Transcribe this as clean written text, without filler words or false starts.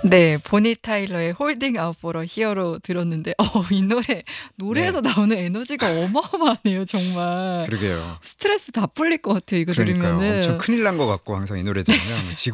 네. 보니 타일러의 홀딩 아웃 포 어 히어로 들었는데 이 노래에서 네. 나오는 에너지가 어마어마하네요 정말. 그러게요. 스트레스 다 풀릴 것 같아요 이거 그러니까요. 엄청 들으면은. 큰일 난 것 같고 항상 이 노래 들으면